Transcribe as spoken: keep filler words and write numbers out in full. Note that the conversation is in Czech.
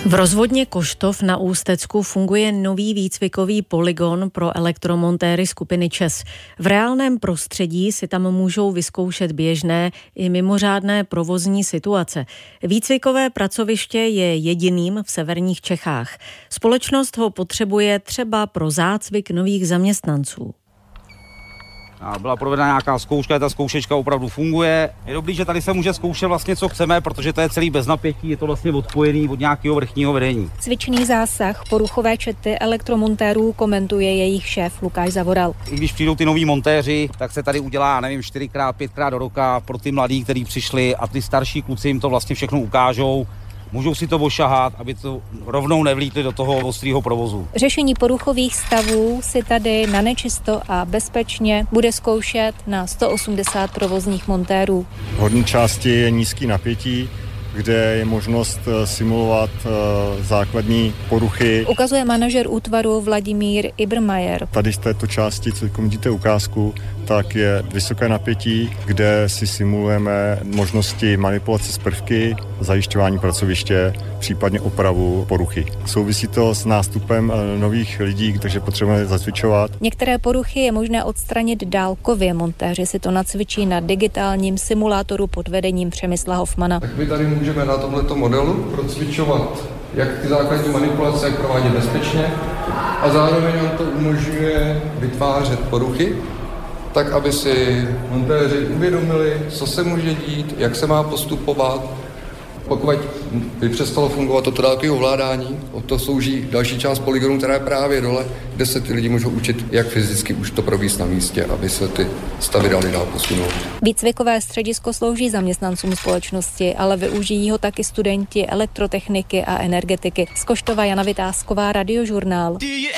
V rozvodně Koštov na Ústecku funguje nový výcvikový polygon pro elektromontéry skupiny ČEZ. V reálném prostředí si tam můžou vyzkoušet běžné i mimořádné provozní situace. Výcvikové pracoviště je jediným v severních Čechách. Společnost ho potřebuje třeba pro zácvik nových zaměstnanců. A byla provedena nějaká zkouška, ta zkoušečka opravdu funguje. Je dobrý, že tady se může zkoušet vlastně, co chceme, protože to je celý bez napětí, je to vlastně odpojený od nějakého vrchního vedení. Cvičný zásah poruchové čety elektromontérů komentuje jejich šéf Lukáš Zavoral. I když přijdou ty noví montéři, tak se tady udělá, nevím, čtyřikrát, pětkrát do roka pro ty mladí, kteří přišli, a ty starší kluci jim to vlastně všechno ukážou. Můžou si to ošahat, aby to rovnou nevlítli do toho ostrého provozu. Řešení poruchových stavů si tady na nečisto a bezpečně bude zkoušet na sto osmdesát provozních montérů. V horní části je nízký napětí, kde je možnost simulovat základní poruchy. Ukazuje manažer útvaru Vladimír Ibrmajer. Tady z této části, co vidíte ukázku, tak je vysoké napětí, kde si simulujeme možnosti manipulace s prvky, zajišťování pracoviště, případně opravu poruchy. Souvisí to s nástupem nových lidí, takže potřebujeme zacvičovat. Některé poruchy je možné odstranit dálkově. Montéři si to nacvičí na digitálním simulátoru pod vedením Přemysla Hofmana. Tak my tady můžeme na tomto modelu procvičovat jak ty základní manipulace, jak provádět bezpečně, a zároveň nám to umožňuje vytvářet poruchy, tak aby si montéři uvědomili, co se může dít, jak se má postupovat. Pokud by přestalo fungovat toto dálkové ovládání, o to slouží další část polygonu, která je právě dole, kde se ty lidi můžou učit, jak fyzicky už to provést na místě, aby se ty stavy daly dál posunout. Výcvikové středisko slouží zaměstnancům společnosti, ale využijí ho taky studenti elektrotechniky a energetiky. Z Koštova Jana Vytázková, Radiožurnál.